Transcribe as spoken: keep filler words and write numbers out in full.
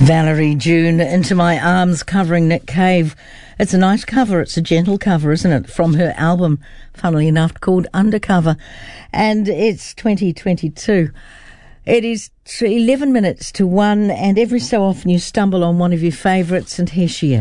Valerie June, Into My Arms, covering Nick Cave. It's a nice cover. It's a gentle cover, isn't it? From her album, funnily enough, called Undercover. And it's twenty twenty-two. It is eleven minutes to one, and every so often you stumble on one of your favourites, and here she is.